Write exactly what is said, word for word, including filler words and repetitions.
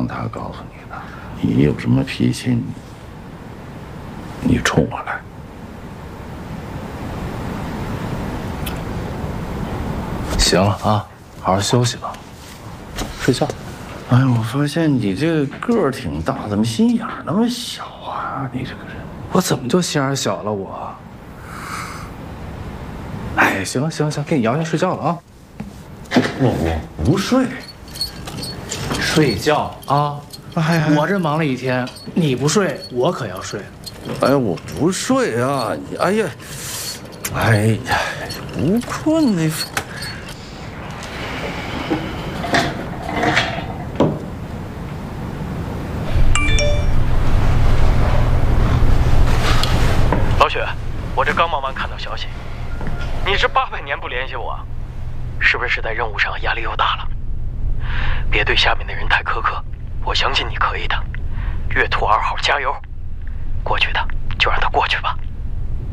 让他告诉你的。你有什么脾气，你你冲我来。 行了啊，好好休息吧，睡觉。 哎呀，我发现你这个个儿挺大，怎么心眼那么小啊？你这个人， 我怎么就心眼小了我？哎，行了行了行了，给你摇下睡觉了啊。 我我不睡， 睡觉啊！ 哎呀， 我这忙了一天，你不睡，我可要睡。 哎呀，我不睡啊！哎呀，哎呀，不困你。 老许，我这刚忙完看到消息，你这八百年不联系我，是不是在任务上压力又大了？别对下面的人太苛刻，我相信你可以的。月兔二号加油，过去的就让它过去吧。